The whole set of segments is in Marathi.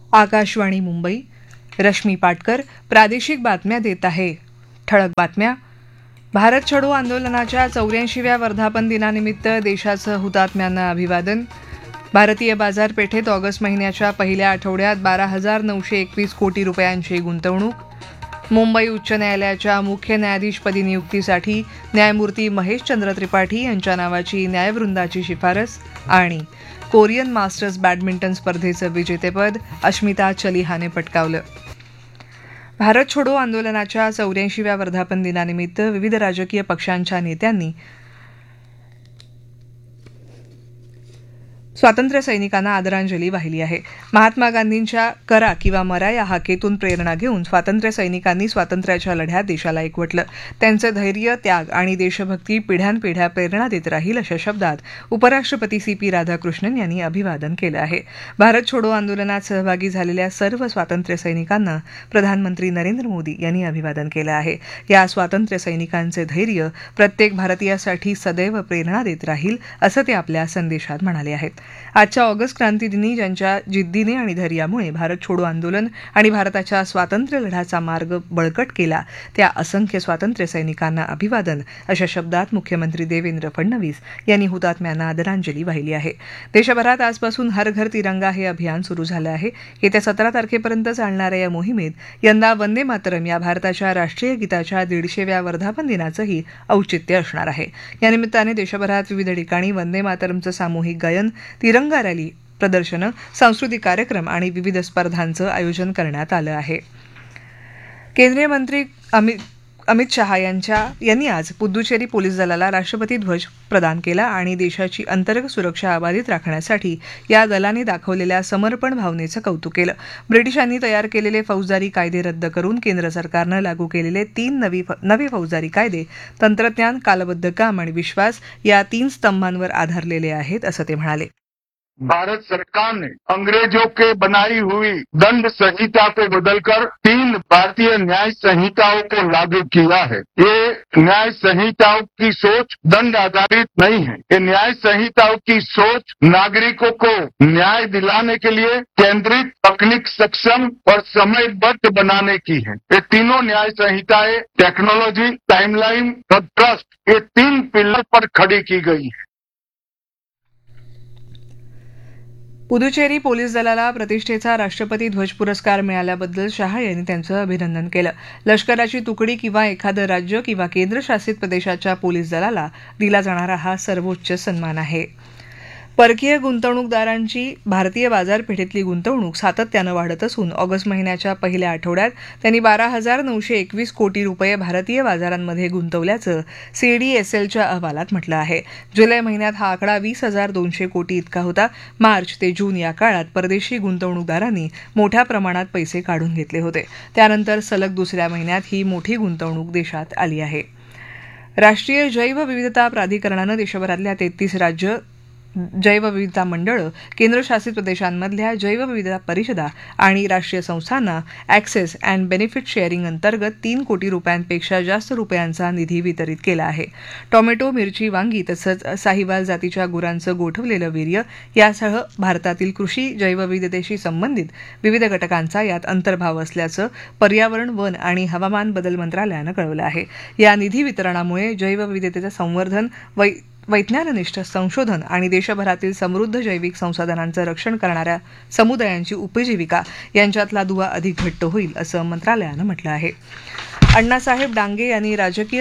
आकाशवाणी मुंबई. रश्मी पाटकर प्रादेशिक बातम्या देत आहे. ठळक बातम्या. भारत छोडो आंदोलनाच्या 84व्या वर्धापन दिनानिमित्त देशाचं हुतात्म्यांना अभिवादन. भारतीय बाजारपेठेत ऑगस्ट महिन्याच्या पहिल्या आठवड्यात 12,921 कोटी रुपयांची गुंतवणूक. मुंबई उच्च न्यायालयाच्या मुख्य न्यायाधीशपदी नियुक्तीसाठी न्यायमूर्ती महेशचंद्र त्रिपाठी यांच्या नावाची न्यायवृंदाची शिफारस. आणि कोरियन मास्टर्स बॅडमिंटन स्पर्धेचं विजेतेपद अश्मिता चलिहाने पटकावलं. भारत छोडो आंदोलनाच्या 84व्या वर्धापन दिनानिमित्त विविध राजकीय पक्षांच्या नेत्यांनी स्वातंत्र्य सैनिकांना आदरांजली वाहिली आहे. महात्मा गांधींच्या करा किंवा मरा या हाकेतून प्रेरणा घेऊन स्वातंत्र्य सैनिकांनी स्वातंत्र्याच्या लढ्यात देशाला एकवटलं. त्यांचं धैर्य, त्याग आणि देशभक्ती पिढ्यानपिढ्या प्रेरणा देत राहील अशा शब्दात उपराष्ट्रपती CP राधाकृष्णन यांनी अभिवादन केलं आहे. भारत छोडो आंदोलनात सहभागी झालेल्या सर्व स्वातंत्र्य सैनिकांना प्रधानमंत्री नरेंद्र मोदी यांनी अभिवादन केलं आहे. या स्वातंत्र्य सैनिकांचे धैर्य प्रत्येक भारतीयासाठी सदैव प्रेरणा देत राहील असं ते आपल्या संदेशात म्हणाले आहेत. आजच्या ऑगस्ट क्रांतीदिनी ज्यांच्या जिद्दीने आणि धैर्यामुळे भारत छोडो आंदोलन आणि भारताच्या स्वातंत्र्य लढ्याचा मार्ग बळकट केला त्या असंख्य स्वातंत्र्य सैनिकांना अभिवादन अशा शब्दात मुख्यमंत्री देवेंद्र फडणवीस यांनी हुतात्म्यांना आदरांजली वाहिली आहे. देशभरात आजपासून हर घर तिरंगा हे अभियान सुरू झालं आहे. येत्या 17 तारखेपर्यंत चालणाऱ्या या मोहिमेत यंदा वंदे मातरम या भारताच्या राष्ट्रीय गीताच्या 150व्या वर्धापन दिनाचंही औचित्य असणार आहे. या निमित्ताने देशभरात विविध ठिकाणी वंदे मातरमचं सामूहिक गायन, तिरंगा रॅली, प्रदर्शनं, सांस्कृतिक कार्यक्रम आणि विविध स्पर्धांचं आयोजन करण्यात आलं आहे. केंद्रीय मंत्री अमित शहा यांनी आज पुद्दुचेरी पोलीस दलाला राष्ट्रपती ध्वज प्रदान केला आणि देशाची अंतर्गत सुरक्षा अबाधित राखण्यासाठी या दलाने दाखवलेल्या समर्पण भावनेचं कौतुक केलं. ब्रिटिशांनी तयार केलेले फौजदारी कायदे रद्द करून केंद्र सरकारनं लागू केलेले 3 नवे फौजदारी कायदे तंत्रज्ञान, कालबद्ध काम आणि विश्वास या 3 स्तंभांवर आधारलेले आहेत असं ते म्हणाले. भारत सरकार ने अंग्रेजों के बनाई हुई दंड संहिता को बदलकर 3 भारतीय न्याय संहिताओं को लागू किया है. ये न्याय संहिताओं की सोच दंड आधारित नहीं है. ये न्याय संहिताओं की सोच नागरिकों को न्याय दिलाने के लिए केंद्रित, तकनीक सक्षम और समयबद्ध बनाने की है. ये तीनों न्याय संहिताएं टेक्नोलॉजी, टाइमलाइन और ट्रस्ट ये 3 पिलर पर खड़ी की गई है. पुदुचेरी पोलीस दलाला प्रतिष्ठेचा राष्ट्रपती ध्वज पुरस्कार मिळाल्याबद्दल शहा यांनी त्यांचं अभिनंदन केलं. लष्कराची तुकडी किंवा एखादं राज्य किंवा केंद्रशासित प्रदेशाच्या पोलीस दलाला दिला जाणारा हा सर्वोच्च सन्मान आहे. परकीय गुंतवणूकदारांची भारतीय बाजारपेठेतली गुंतवणूक सातत्यानं वाढत असून ऑगस्ट महिन्याच्या पहिल्या आठवड्यात त्यांनी 12,921 कोटी रुपये भारतीय बाजारांमध्ये गुंतवल्याचं CDSLच्या अहवालात म्हटलं आहे. जुलै महिन्यात हा आकडा 20,200 कोटी इतका होता. मार्च ते जून या काळात परदेशी गुंतवणूकदारांनी मोठ्या प्रमाणात पैसे काढून घेतले होते. त्यानंतर सलग दुसऱ्या महिन्यात ही मोठी गुंतवणूक देशात आली आहे. राष्ट्रीय जैवविविधता प्राधिकरणानं देशभरातल्या 33 राज्य, जैवविविधता मंडळं, केंद्रशासित प्रदेशांमधल्या जैवविविधता परिषदा आणि राष्ट्रीय संस्थांना ॲक्सेस अँड बेनिफिट शेअरिंग अंतर्गत 3 कोटी रुपयांपेक्षा जास्त रुपयांचा निधी वितरित केला आहे. टोमॅटो, मिरची, वांगी तसंच साहिवाल जातीच्या गुरांचं गोठवलेलं वीर्य यासह भारतातील कृषी जैवविविधतेशी संबंधित विविध घटकांचा यात अंतर्भाव असल्याचं पर्यावरण, वन आणि हवामान बदल मंत्रालयानं कळवलं आहे. या निधी वितरणामुळे जैवविविधतेचं संवर्धन, वैज्ञानिक संशोधन आणि देशभरातील समृद्ध जैविक संसाधनांचं रक्षण करणाऱ्या समुदायांची उपजीविका यांच्यातला दुवा अधिक घट्ट होईल असं मंत्रालयानं म्हटलं आहे. अण्णासाहेब डांगे यांनी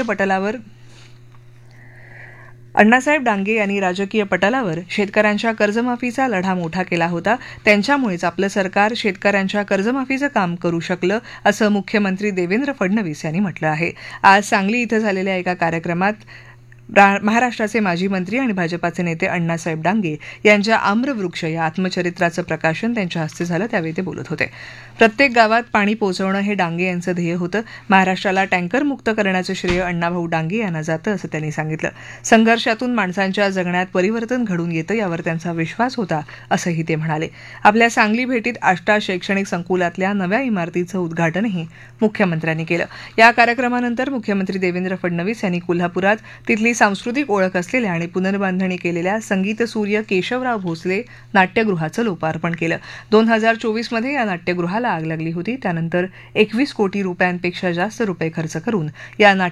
राजकीय पटलावर शेतकऱ्यांच्या कर्जमाफीचा लढा मोठा केला होता. त्यांच्यामुळेच आपलं सरकार शेतकऱ्यांच्या कर्जमाफीचं काम करू शकलं असं मुख्यमंत्री देवेंद्र फडणवीस यांनी म्हटलं आहे. आज सांगली इथं झालेल्या एका कार्यक्रमात महाराष्ट्राचे माजी मंत्री आणि भाजपाचे नेते अण्णासाहेब डांगे यांच्या आम्रवृक्ष या आत्मचरित्राचं प्रकाशन त्यांच्या हस्ते झालं. त्यावेळी ते बोलत होते. प्रत्येक गावात पाणी पोहोचवणं हे डांगे यांचं ध्येय होतं. महाराष्ट्राला टँकर मुक्त करण्याचं श्रेय अण्णाभाऊ डांगे यांना जातं असं त्यांनी सांगितलं. संघर्षातून माणसांच्या जगण्यात परिवर्तन घडून येतं यावर त्यांचा विश्वास होता असंही ते म्हणाले. आपल्या सांगली भेटीत आष्टा शैक्षणिक संकुलातल्या नव्या इमारतीचं उद्घाटनही मुख्यमंत्र्यांनी केलं. या कार्यक्रमानंतर मुख्यमंत्री देवेंद्र फडणवीस यांनी कोल्हापुरात तिथली सांस्कृतिक ओळख असलेल्या आणि पुनर्बांधणी केलेल्या संगीत सूर्य केशवराव भोसले नाट्यगृहाचं लोकार्पण केलं. 2024 मध्ये या नाट्यगृहाला आग लागली होती. त्यानंतर 21 कोटी रुपयांपेक्षा जास्त रुपये खर्च करून या